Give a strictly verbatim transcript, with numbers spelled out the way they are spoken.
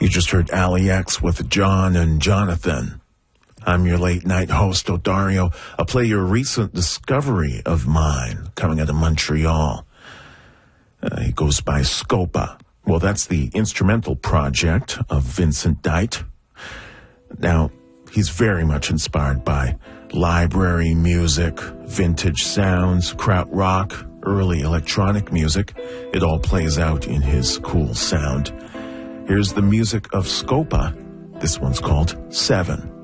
You just heard Ali X with John and Jonathan. I'm your late night host, Odario. I'll play your recent discovery of mine coming out of Montreal. Uh, he goes by Scopa. Well, that's the instrumental project of Vincent Dite. Now, he's very much inspired by library music, vintage sounds, krautrock, early electronic music. It all plays out in his cool sound. Here's the music of Scopa. This one's called Seven.